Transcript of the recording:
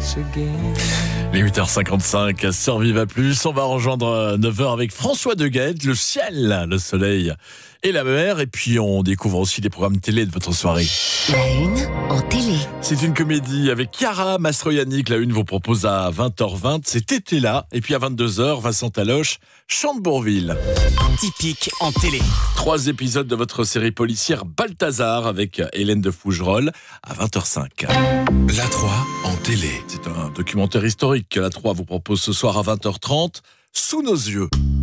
Les 8h55 sur Viva Plus, on va rejoindre 9h avec François Deguette, le ciel, le soleil et la mer. Et puis on découvre aussi les programmes télé de votre soirée. La Une en télé. C'est une comédie avec Chiara Mastroianni que La Une vous propose à 20h20. C'est été-là. Et puis à 22h, Vincent Taloche chante Bourville. Typique en télé. 3 épisodes de votre série policière Balthazar avec Hélène de Fougerolles à 20h05. La 3 en télé. C'est un documentaire historique que La 3 vous propose ce soir à 20h30, Sous nos yeux.